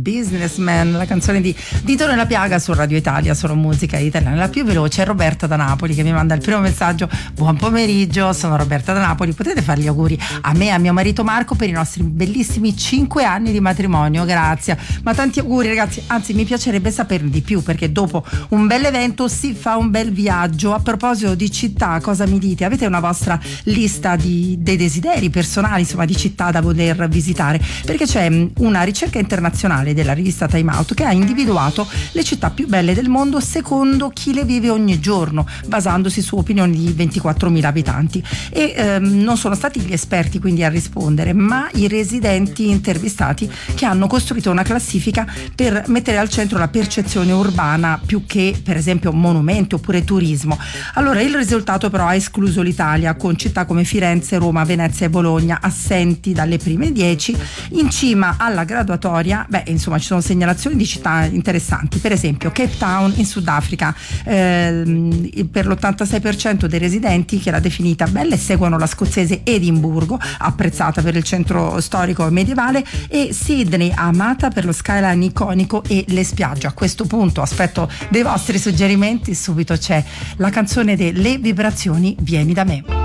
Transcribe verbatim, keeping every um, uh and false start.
Businessman, la canzone di di Tone La Piaga su Radio Italia, solo musica italiana. La più veloce è Roberta da Napoli che mi manda il primo messaggio: buon pomeriggio, sono Roberta da Napoli, potete fare gli auguri a me e a mio marito Marco per i nostri bellissimi cinque anni di matrimonio. Grazie, ma tanti auguri ragazzi, anzi mi piacerebbe saperne di più, perché dopo un bel evento si fa un bel viaggio. A proposito di città, cosa mi dite? Avete una vostra lista di, dei desideri personali, insomma, di città da voler visitare? Perché c'è una ricerca internazionale della rivista Time Out che ha individuato le città più belle del mondo secondo chi le vive ogni giorno, basandosi su opinioni di ventiquattromila abitanti, e ehm, non sono stati gli esperti quindi a rispondere, ma i residenti intervistati, che hanno costruito una classifica per mettere al centro la percezione urbana più che per esempio monumenti oppure turismo. Allora il risultato però ha escluso l'Italia, con città come Firenze, Roma, Venezia e Bologna assenti dalle prime dieci. In cima alla graduatoria, beh insomma ci sono segnalazioni di città interessanti, per esempio Cape Town in Sudafrica, ehm, per l'ottantasei per cento dei residenti che l'ha definita bella, e seguono la scozzese Edimburgo, apprezzata per il centro storico medievale, e Sydney, amata per lo skyline iconico e le spiagge. A questo punto aspetto dei vostri suggerimenti, subito c'è la canzone delle vibrazioni Vieni da me.